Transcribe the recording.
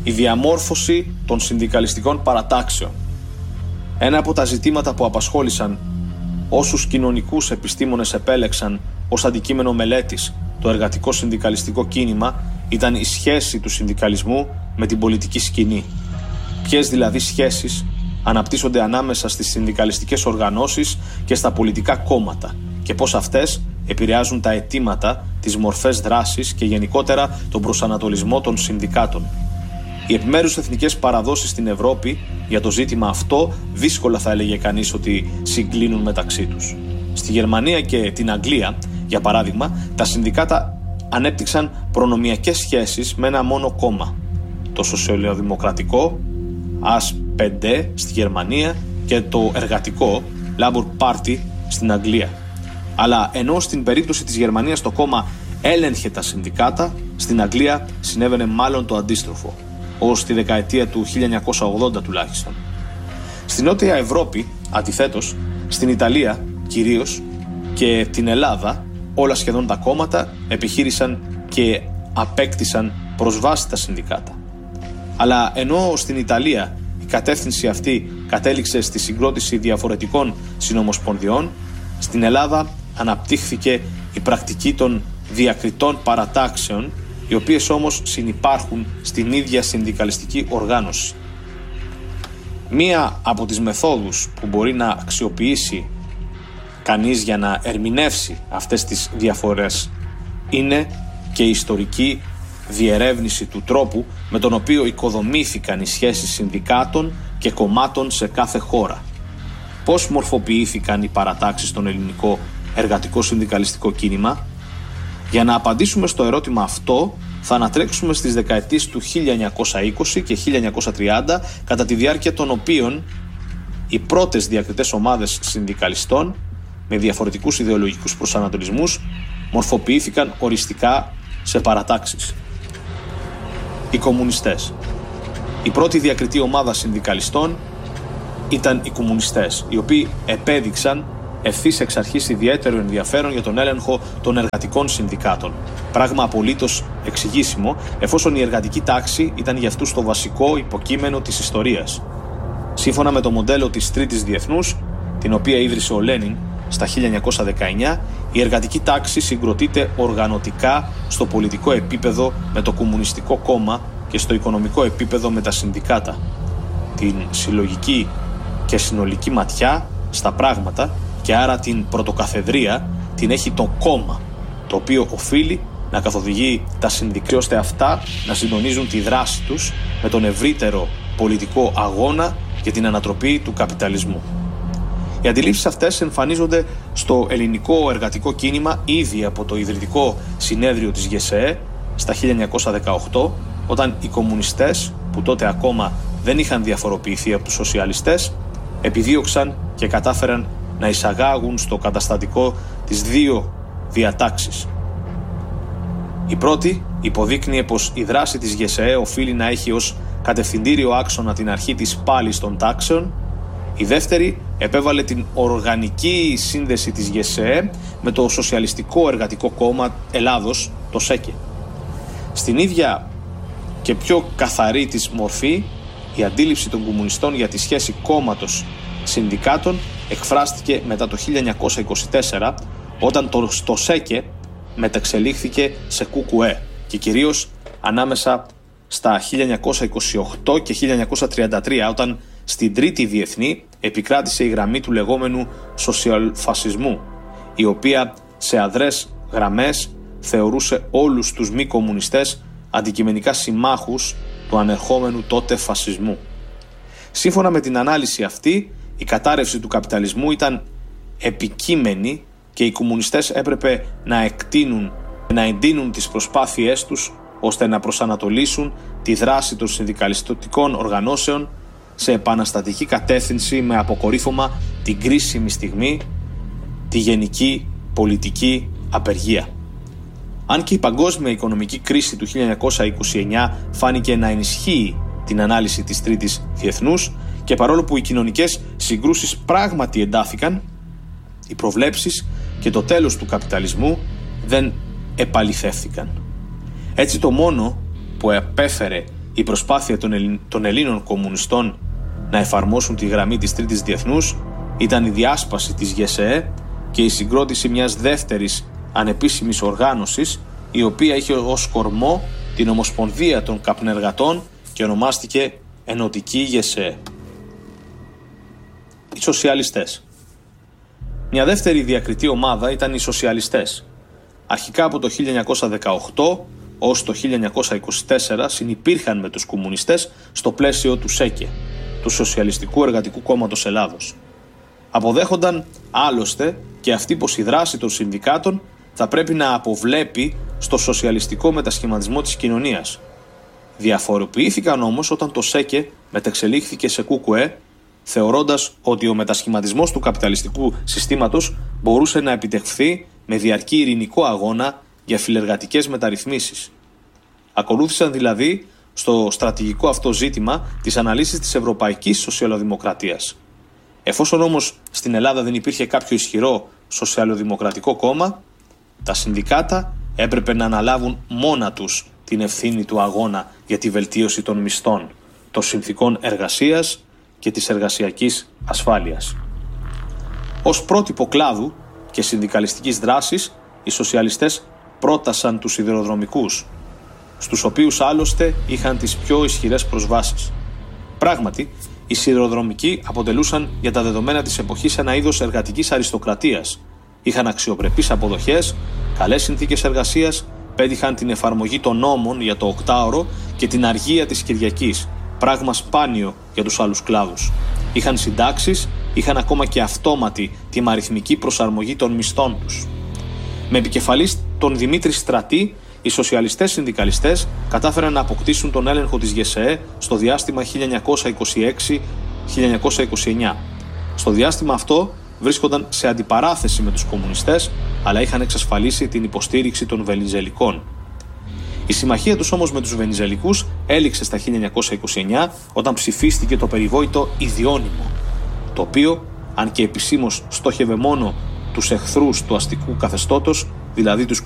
η διαμόρφωση των συνδικαλιστικών παρατάξεων. Ένα από τα ζητήματα που απασχόλησαν όσους κοινωνικούς επιστήμονες επέλεξαν ως αντικείμενο μελέτης το εργατικό συνδικαλιστικό κίνημα ήταν η σχέση του συνδικαλισμού με την πολιτική σκηνή. Ποιες δηλαδή σχέσεις αναπτύσσονται ανάμεσα στις συνδικαλιστικές οργανώσεις και στα πολιτικά κόμματα και πώς αυτές επηρεάζουν τα αιτήματα, τις μορφές δράσης και γενικότερα τον προσανατολισμό των συνδικάτων. Οι επιμέρους εθνικές παραδόσεις στην Ευρώπη για το ζήτημα αυτό δύσκολα θα έλεγε κανείς ότι συγκλίνουν μεταξύ τους. Στη Γερμανία και την Αγγλία, για παράδειγμα, τα συνδικάτα ανέπτυξαν προνομιακές σχέσεις με ένα μόνο κόμμα, το σοσιαλδημοκρατικό AS5 στη Γερμανία και το εργατικό Labour Party στην Αγγλία. Αλλά ενώ στην περίπτωση της Γερμανίας το κόμμα έλεγχε τα συνδικάτα, στην Αγγλία συνέβαινε μάλλον το αντίστροφο, ως τη δεκαετία του 1980 τουλάχιστον. Στην Νότια Ευρώπη, αντιθέτως, στην Ιταλία κυρίως και την Ελλάδα, όλα σχεδόν τα κόμματα επιχείρησαν και απέκτησαν προσβάσει τα συνδικάτα. Αλλά ενώ στην Ιταλία η κατεύθυνση αυτή κατέληξε στη συγκρότηση διαφορετικών συνομοσπονδιών, στην Ελλάδα αναπτύχθηκε η πρακτική των διακριτών παρατάξεων, οι οποίες όμως συνυπάρχουν στην ίδια συνδικαλιστική οργάνωση. Μία από τις μεθόδους που μπορεί να αξιοποιήσει κανείς για να ερμηνεύσει αυτές τις διαφορές είναι και η ιστορική διερεύνηση του τρόπου με τον οποίο οικοδομήθηκαν οι σχέσεις συνδικάτων και κομμάτων σε κάθε χώρα. Πώς μορφοποιήθηκαν οι παρατάξεις στον ελληνικό εργατικό συνδικαλιστικό κίνημα? Για να απαντήσουμε στο ερώτημα αυτό θα ανατρέξουμε στις δεκαετίες του 1920 και 1930, κατά τη διάρκεια των οποίων οι πρώτες διακριτές ομάδες συνδικαλιστών με διαφορετικούς ιδεολογικούς προσανατολισμούς μορφοποιήθηκαν οριστικά σε παρατάξεις. Οι κομμουνιστές. Η πρώτη διακριτή ομάδα συνδικαλιστών ήταν οι κομμουνιστές, οι οποίοι επέδειξαν ευθύς εξ αρχής ιδιαίτερο ενδιαφέρον για τον έλεγχο των εργατικών συνδικάτων. Πράγμα απολύτως εξηγήσιμο, εφόσον η εργατική τάξη ήταν για αυτούς το βασικό υποκείμενο της ιστορίας. Σύμφωνα με το μοντέλο της Τρίτης Διεθνούς, την οποία ίδρυσε ο Λένιν στα 1919, η εργατική τάξη συγκροτείται οργανωτικά στο πολιτικό επίπεδο με το Κομμουνιστικό Κόμμα και στο οικονομικό επίπεδο με τα συνδικάτα. Την συλλογική και συνολική ματιά στα πράγματα και άρα την πρωτοκαθεδρία την έχει το κόμμα, το οποίο οφείλει να καθοδηγεί τα συνδικάτα ώστε αυτά να συντονίζουν τη δράση τους με τον ευρύτερο πολιτικό αγώνα για την ανατροπή του καπιταλισμού. Οι αντιλήψεις αυτές εμφανίζονται στο ελληνικό εργατικό κίνημα ήδη από το ιδρυτικό συνέδριο της ΓΕΣΕΕ στα 1918, όταν οι κομμουνιστές, που τότε ακόμα δεν είχαν διαφοροποιηθεί από τους σοσιαλιστές, επιδίωξαν και κατάφεραν να εισαγάγουν στο καταστατικό τις δύο διατάξεις. Η πρώτη υποδείκνυε πως η δράση της ΓΕΣΕΕ οφείλει να έχει ως κατευθυντήριο άξονα την αρχή της πάλης των τάξεων. Η δεύτερη επέβαλε την οργανική σύνδεση της ΓΕΣΕΕ με το Σοσιαλιστικό Εργατικό Κόμμα Ελλάδος, το ΣΕΚΕ. Στην ίδια και πιο καθαρή της μορφή, η αντίληψη των κομμουνιστών για τη σχέση κόμματος συνδικάτων εκφράστηκε μετά το 1924, όταν το ΣΕΚΕ μεταξελίχθηκε σε ΚΚΕ και κυρίως ανάμεσα στα 1928 και 1933, όταν στην Τρίτη Διεθνή επικράτησε η γραμμή του λεγόμενου σοσιαλφασισμού, η οποία σε αδρές γραμμές θεωρούσε όλους τους μη κομμουνιστές αντικειμενικά συμμάχους του ανερχόμενου τότε φασισμού. Σύμφωνα με την ανάλυση αυτή, η κατάρρευση του καπιταλισμού ήταν επικείμενη και οι κομμουνιστές έπρεπε να εντείνουν τις προσπάθειές τους ώστε να προσανατολίσουν τη δράση των συνδικαλιστικών οργανώσεων σε επαναστατική κατεύθυνση, με αποκορύφωμα την κρίσιμη στιγμή, τη γενική πολιτική απεργία. Αν και η παγκόσμια οικονομική κρίση του 1929 φάνηκε να ενισχύει την ανάλυση της Τρίτης Διεθνούς και παρόλο που οι κοινωνικές συγκρούσεις πράγματι εντάθηκαν, οι προβλέψεις και το τέλος του καπιταλισμού δεν επαληθεύθηκαν. Έτσι το μόνο που επέφερε η προσπάθεια των Ελλήνων κομμουνιστών να εφαρμόσουν τη γραμμή της Τρίτης Διεθνούς ήταν η διάσπαση της ΓΕΣΕΕ και η συγκρότηση μιας δεύτερης ανεπίσημης οργάνωσης, η οποία είχε ως κορμό την Ομοσπονδία των Καπνεργατών και ονομάστηκε Ενωτική ΓΕΣΕΕ. Οι σοσιαλιστές. Μια δεύτερη διακριτή ομάδα ήταν οι σοσιαλιστές. Αρχικά από το 1918 ως το 1924 συνυπήρχαν με τους κομμουνιστές στο πλαίσιο του ΣΕΚΕ, του Σοσιαλιστικού Εργατικού Κόμματος Ελλάδος. Αποδέχονταν άλλωστε και αυτοί πως η δράση των συνδικάτων θα πρέπει να αποβλέπει στο σοσιαλιστικό μετασχηματισμό της κοινωνίας. Διαφοροποιήθηκαν όμως όταν το ΣΕΚΕ μετεξελίχθηκε σε ΚΚΕ, θεωρώντας ότι ο μετασχηματισμός του καπιταλιστικού συστήματος μπορούσε να επιτευχθεί με διαρκή ειρηνικό αγώνα για φιλεργατικές μεταρρυθμίσεις. Ακολούθησαν δηλαδή στο στρατηγικό αυτό ζήτημα τις αναλύσεις της Ευρωπαϊκής Σοσιαλδημοκρατίας. Εφόσον όμως στην Ελλάδα δεν υπήρχε κάποιο ισχυρό σοσιαλδημοκρατικό κόμμα, τα συνδικάτα έπρεπε να αναλάβουν μόνα τους την ευθύνη του αγώνα για τη βελτίωση των μισθών, των συνθηκών εργασίας και της εργασιακής ασφάλειας. Ως πρότυπο κλάδου και συνδικαλιστικής δράσης, οι σοσιαλιστές πρότασαν τους σιδηροδρομικούς, στους οποίους άλλωστε είχαν τις πιο ισχυρές προσβάσεις. Πράγματι, οι σιδηροδρομικοί αποτελούσαν για τα δεδομένα της εποχής ένα είδος εργατικής αριστοκρατίας. Είχαν αξιοπρεπείς αποδοχές, καλές συνθήκες εργασίας, πέτυχαν την εφαρμογή των νόμων για το οκτάωρο και την αργία της Κυριακής, πράγμα σπάνιο για τους άλλους κλάδους. Είχαν συντάξεις, είχαν ακόμα και αυτόματη τιμαριθμική προσαρμογή των μισθών τους. Με επικεφαλής τον Δημήτρη Στρατή, οι σοσιαλιστές συνδικαλιστές κατάφεραν να αποκτήσουν τον έλεγχο της ΓΕΣΕΕ στο διάστημα 1926-1929. Στο διάστημα αυτό βρίσκονταν σε αντιπαράθεση με τους κομμουνιστές, αλλά είχαν εξασφαλίσει την υποστήριξη των Βενιζελικών. Η συμμαχία τους όμως με τους Βενιζελικούς έληξε στα 1929 όταν ψηφίστηκε το περιβόητο Ιδιώνυμο, το οποίο, αν και επισήμως στόχευε μόνο τους εχθρούς του αστικού καθεστώτος, δηλαδή τους